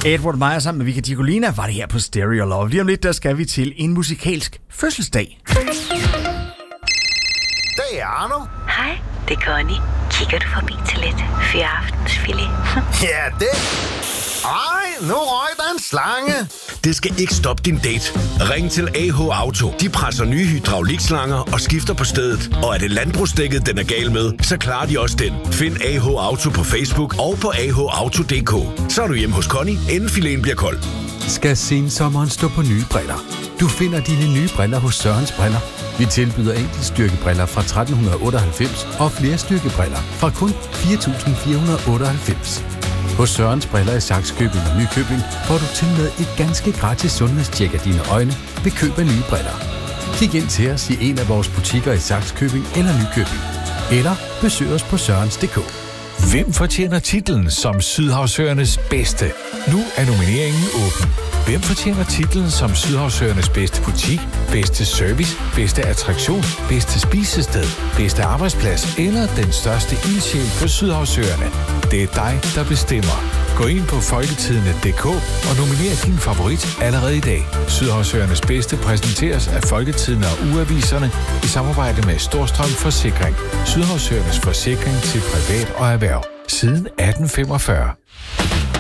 Edward Meyer sammen med Vika Diakolina var det her på Stereo Love. Lige om lidt, der skal vi til en musikalsk fødselsdag. Det er Arno. Hej, det er Connie. Kigger du forbi til lidt fyraftensfilet? Ja, det. Ej, nu røg der en slange. Det skal ikke stoppe din date. Ring til AH Auto. De presser nye hydraulikslanger og skifter på stedet. Og er det landbrugsdækket, den er gal med, så klarer de også den. Find AH Auto på Facebook og på ahauto.dk. Så er du hjemme hos Connie, inden filéen bliver kold. Skal sensommeren stå på nye briller? Du finder dine nye briller hos Sørens Briller. Vi tilbyder enkeltstyrkebriller fra 1398 og flere styrkebriller fra kun 4.498. Hos Sørens Briller i Sakskøbing og Nykøbing får du til med et ganske gratis sundhedstjek af dine øjne ved køb af nye briller. Kig ind til os i en af vores butikker i Sakskøbing eller Nykøbing. Eller besøg os på sørens.dk. Hvem fortjener titlen som Sydhavsøernes bedste? Nu er nomineringen åben. Hvem fortjener titlen som Sydhavsøernes bedste butik, bedste service, bedste attraktion, bedste spisested, bedste arbejdsplads eller den største ildsjæl på Sydhavsøerne? Det er dig, der bestemmer. Gå ind på folketidende.dk og nominer din favorit allerede i dag. Sydhavsøernes bedste præsenteres af Folketidende og Ugeaviserne i samarbejde med Storstrøm Forsikring. Sydhavsøernes forsikring til privat og erhverv. Siden 1845.